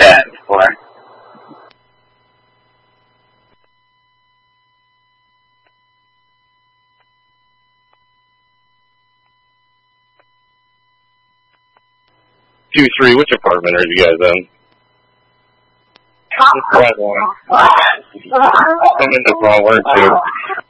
that before. Two, three, which apartment are you guys in? Just right one. I'm in the wrong one, too.